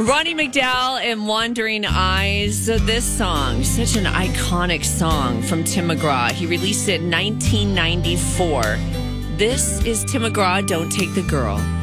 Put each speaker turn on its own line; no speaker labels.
Ronnie McDowell and Wandering Eyes. This song, such an iconic song from Tim McGraw. He released it in 1994. This is Tim McGraw, Don't Take the Girl.